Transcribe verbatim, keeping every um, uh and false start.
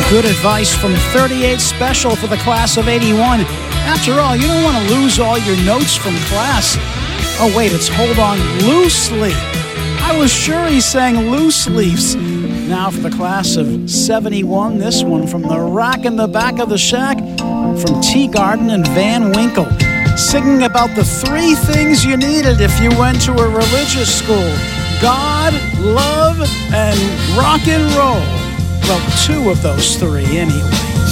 Good advice from thirty-eight Special for the class of eighty-one. After all, you don't want to lose all your notes from class. Oh, wait, it's Hold On Loosely. I was sure he sang Loose Leaves. Now for the class of seventy-one, this one from the rack in the back of the shack from Tea Garden and Van Winkle, singing about the three things you needed if you went to a religious school: God, love, and rock and roll. Well, two of those three, anyway.